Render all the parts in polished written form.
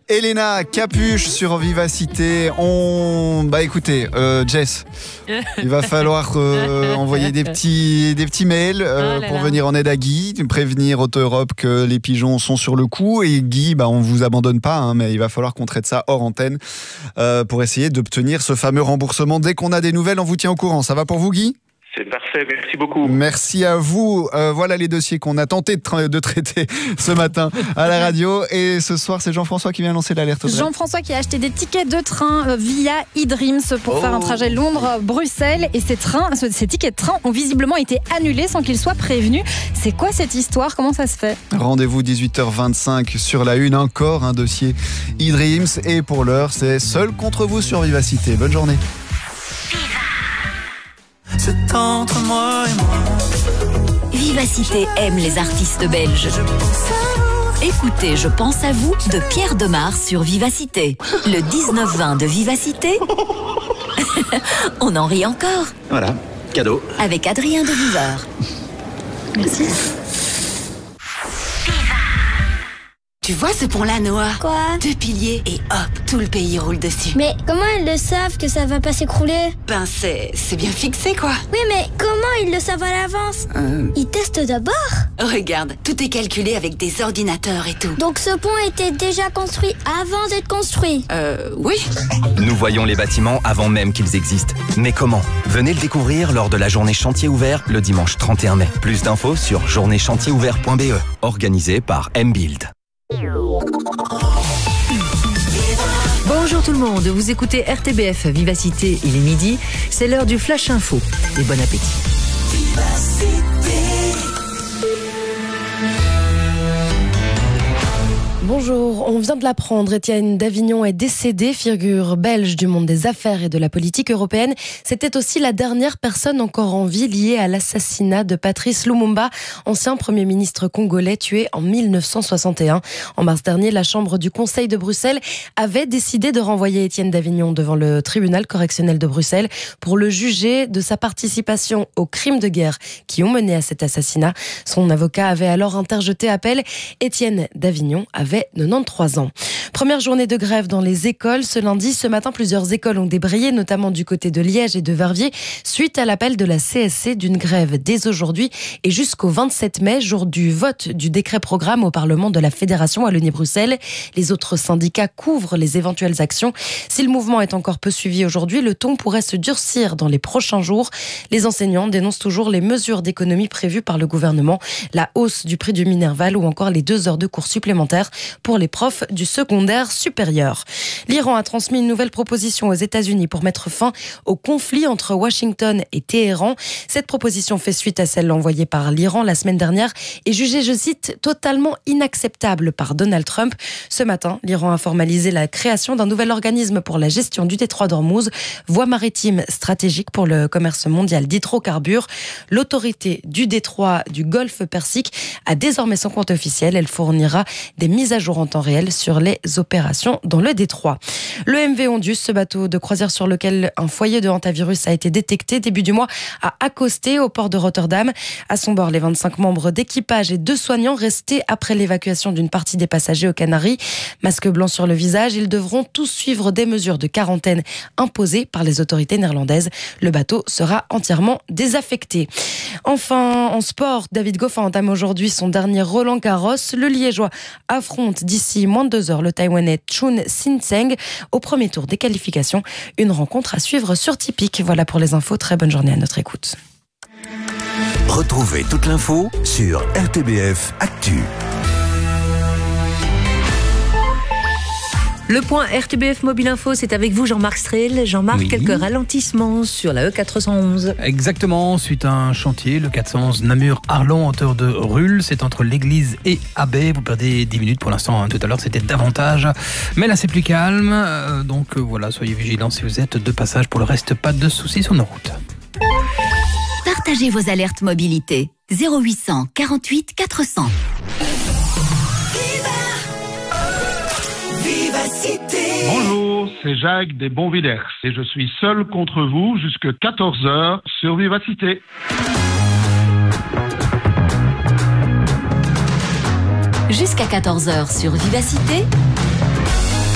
Elena Capuche sur Vivacité. Écoutez, Jess, il va falloir envoyer des petits mails pour venir en aide à Guy, prévenir Auto-Europe que les pigeons sont sur le coup. Et Guy, on vous abandonne pas, mais il va falloir qu'on traite ça hors antenne pour essayer d'obtenir ce fameux remboursement. Dès qu'on a des nouvelles, on vous tient au courant. Ça va pour vous, Guy ? C'est parfait, merci beaucoup. Merci à vous. Voilà les dossiers qu'on a tenté de traiter ce matin à la radio. Et ce soir, c'est Jean-François qui vient lancer l'alerte. Jean-François qui a acheté des tickets de train via eDreams pour faire un trajet Londres-Bruxelles. Et ces tickets de train ont visiblement été annulés sans qu'ils soient prévenus. C'est quoi cette histoire ? Comment ça se fait ? Rendez-vous 18h25 sur la une. Encore un dossier eDreams. Et pour l'heure, c'est Seul contre vous sur Vivacité. Bonne journée. C'est entre moi et moi. Vivacité aime les artistes belges. Écoutez Je pense à vous de Pierre Demar sur Vivacité. Le 19-20 de Vivacité. On en rit encore. Voilà, cadeau. Avec Adrien de Viveur. Merci. Tu vois ce pont-là, Noah ? Quoi ? 2 piliers et hop, tout le pays roule dessus. Mais comment ils le savent que ça va pas s'écrouler ? Ben c'est bien fixé, quoi. Oui, mais comment ils le savent à l'avance ? Ils testent d'abord ? Regarde, tout est calculé avec des ordinateurs et tout. Donc ce pont était déjà construit avant d'être construit ? Oui. Nous voyons les bâtiments avant même qu'ils existent. Mais comment ? Venez le découvrir lors de la journée chantier ouvert le dimanche 31 mai. Plus d'infos sur journée-chantier-ouvert.be. Organisé par M-Build. Bonjour tout le monde, vous écoutez RTBF Vivacité, il est midi, c'est l'heure du Flash Info. Et bon appétit. Bonjour, on vient de l'apprendre, Étienne Davignon est décédé, figure belge du monde des affaires et de la politique européenne. C'était aussi la dernière personne encore en vie liée à l'assassinat de Patrice Lumumba, ancien Premier ministre congolais tué en 1961. En mars dernier, la Chambre du Conseil de Bruxelles avait décidé de renvoyer Étienne Davignon devant le tribunal correctionnel de Bruxelles pour le juger de sa participation aux crimes de guerre qui ont mené à cet assassinat. Son avocat avait alors interjeté appel. Étienne Davignon avait 93 ans. Première journée de grève dans les écoles. Ce lundi, ce matin, plusieurs écoles ont débrayé, notamment du côté de Liège et de Verviers, suite à l'appel de la CSC d'une grève dès aujourd'hui et jusqu'au 27 mai, jour du vote du décret programme au Parlement de la Fédération Wallonie-Bruxelles. Les autres syndicats couvrent les éventuelles actions. Si le mouvement est encore peu suivi aujourd'hui, le ton pourrait se durcir dans les prochains jours. Les enseignants dénoncent toujours les mesures d'économie prévues par le gouvernement, la hausse du prix du Minerval ou encore les 2 heures de cours supplémentaires pour les profs du secondaire supérieur. L'Iran a transmis une nouvelle proposition aux États-Unis pour mettre fin au conflit entre Washington et Téhéran. Cette proposition fait suite à celle envoyée par l'Iran la semaine dernière et jugée, je cite, totalement inacceptable par Donald Trump. Ce matin, l'Iran a formalisé la création d'un nouvel organisme pour la gestion du détroit d'Ormuz, voie maritime stratégique pour le commerce mondial d'hydrocarbures. L'autorité du détroit du Golfe Persique a désormais son compte officiel. Elle fournira des mises à jour en temps réel sur les opérations dans le détroit. Le MV Ondus, ce bateau de croisière sur lequel un foyer de hantavirus a été détecté début du mois, a accosté au port de Rotterdam. À son bord, les 25 membres d'équipage et 2 soignants restés après l'évacuation d'une partie des passagers aux Canaries. Masque blanc sur le visage, ils devront tous suivre des mesures de quarantaine imposées par les autorités néerlandaises. Le bateau sera entièrement désaffecté. Enfin, en sport, David Goffin entame aujourd'hui son dernier Roland-Garros. Le Liégeois affronte d'ici moins de 2 heures le Taïwanais Chun Sin-Seng au premier tour des qualifications. Une rencontre à suivre sur Tipeee. Voilà pour les infos. Très bonne journée à notre écoute. Retrouvez toute l'info sur RTBF Actu. Le point RTBF Mobile Info, c'est avec vous Jean-Marc Strel. Jean-Marc, Oui. Quelques ralentissements sur la E411. Exactement, suite à un chantier, le 411 Namur-Arlon, hauteur de Rulle, c'est entre l'église et Abbé. Vous perdez 10 minutes pour l'instant, tout à l'heure c'était davantage. Mais là c'est plus calme, donc voilà, soyez vigilants si vous êtes de passage. Pour le reste, pas de soucis sur nos routes. Partagez vos alertes mobilité. 0800 48 400. Bonjour, c'est Jacques des Bonvillers et je suis seul contre vous jusqu'à 14h sur Vivacité. Jusqu'à 14h sur Vivacité,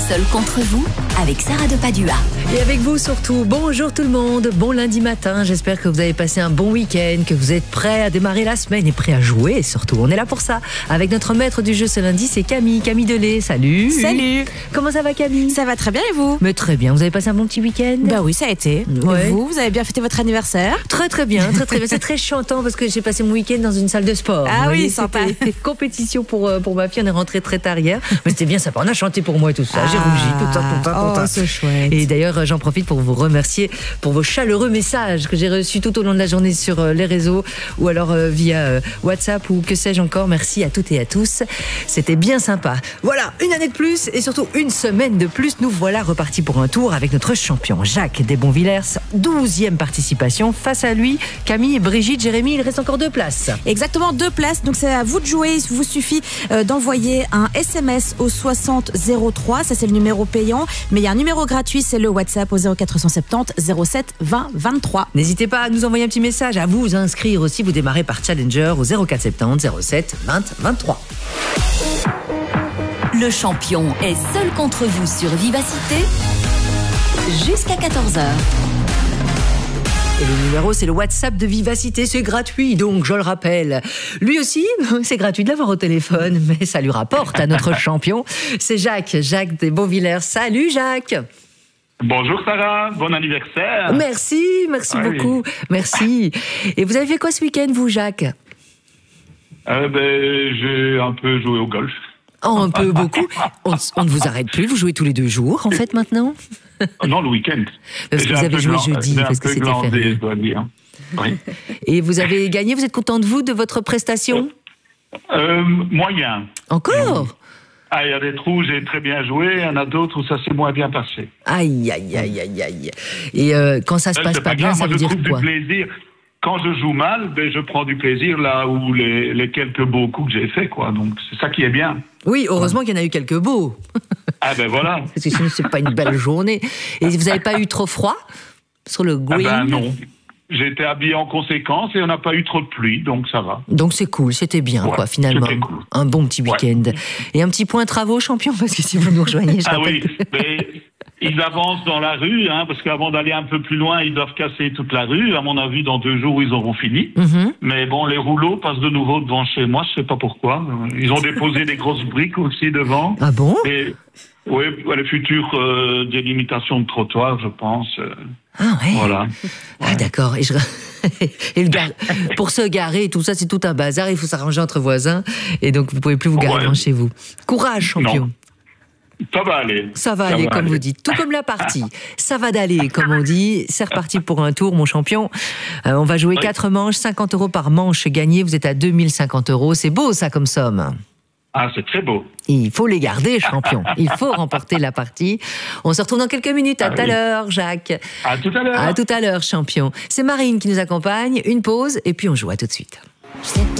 Seul contre vous, avec Sarah de Padua. Et avec vous surtout, bonjour tout le monde, bon lundi matin, j'espère que vous avez passé un bon week-end, que vous êtes prêts à démarrer la semaine et prêts à jouer surtout. On est là pour ça, avec notre maître du jeu ce lundi, c'est Camille Delay. Salut. Salut. Comment ça va Camille? Ça va très bien et vous? Mais très bien, vous avez passé un bon petit week-end? Bah oui, ça a été. Ouais. Et vous avez bien fêté votre anniversaire? Très bien, très bien. C'est très chantant parce que j'ai passé mon week-end dans une salle de sport. Ah oui, sympa. sympa. Compétition pour ma fille, on est rentré très tard hier. Mais c'était bien sympa, on a chanté pour moi et tout ça. J'ai rougi, tout ça. Oh, c'est chouette. Et d'ailleurs, j'en profite pour vous remercier pour vos chaleureux messages que j'ai reçus tout au long de la journée sur les réseaux ou alors via WhatsApp ou que sais-je encore. Merci à toutes et à tous. C'était bien sympa. Voilà, une année de plus et surtout une semaine de plus. Nous voilà repartis pour un tour avec notre champion Jacques Desbonvillers. 12e participation. Face à lui, Camille, Brigitte, Jérémy, il reste encore 2 places. Exactement, 2 places. Donc c'est à vous de jouer. Il vous suffit d'envoyer un SMS au 60 03. Ça c'est le numéro payant. Mais il y a un numéro gratuit, c'est le WhatsApp au 0470 07 20 23. N'hésitez pas à nous envoyer un petit message, à vous inscrire aussi. Vous démarrez par Challenger au 0470 07 20 23. Le champion est seul contre vous sur Vivacité jusqu'à 14h. Et le numéro, c'est le WhatsApp de Vivacité, c'est gratuit, donc je le rappelle. Lui aussi, c'est gratuit de l'avoir au téléphone, mais ça lui rapporte à notre champion. C'est Jacques Desbonvillers. Salut Jacques. Bonjour Sarah, bon anniversaire. Merci beaucoup, merci. Et vous avez fait quoi ce week-end, vous Jacques? J'ai un peu joué au golf. Oh, un peu beaucoup. On ne vous arrête plus, vous jouez tous les 2 jours en fait maintenant? Non, le week-end. Parce que vous avez joué jeudi, parce que c'était férié. Je dois dire. Oui. Et vous avez gagné, vous êtes content de vous, de votre prestation? Moyen. Encore? Il y a des trous où j'ai très bien joué, il y en a d'autres où ça s'est moins bien passé. Aïe. Et quand ça se passe pas bien, ça veut dire quoi? Du plaisir. Quand je joue mal, je prends du plaisir là où les quelques beaux coups que j'ai faits, quoi. Donc c'est ça qui est bien. Oui, heureusement qu'il y en a eu quelques beaux. Ah ben voilà. Parce que sinon c'est pas une belle journée. Et vous n'avez pas eu trop froid sur le green? Non. J'ai été habillé en conséquence et on n'a pas eu trop de pluie, donc ça va. Donc c'est cool, c'était bien, quoi, finalement. Cool. Un bon petit week-end. Ouais. Et un petit point travaux, champion, parce que si vous nous rejoignez, je rappelle oui, mais ils avancent dans la rue, parce qu'avant d'aller un peu plus loin, ils doivent casser toute la rue. À mon avis, dans 2 jours, ils auront fini. Mm-hmm. Mais bon, les rouleaux passent de nouveau devant chez moi, je sais pas pourquoi. Ils ont déposé des grosses briques aussi devant. Ah bon? Oui, les futures délimitations de trottoirs, je pense. Ah ouais. Voilà. Ah d'accord. Et pour se garer et tout ça, c'est tout un bazar. Il faut s'arranger entre voisins. Et donc, vous pouvez plus vous garer devant chez vous. Courage, champion. Non. Ça va aller. Ça va aller, comme vous dites. Tout comme la partie. Ça va d'aller, comme on dit. C'est reparti pour un tour, mon champion. On va jouer 4 manches, 50 € par manche gagnée. Vous êtes à 2050 €. C'est beau, ça, comme somme. Ah, c'est très beau. Il faut les garder, champion. Il faut remporter la partie. On se retrouve dans quelques minutes. À tout à l'heure, Jacques. À tout à l'heure. À tout à l'heure, champion. C'est Marine qui nous accompagne. Une pause et puis on joue. À tout de suite.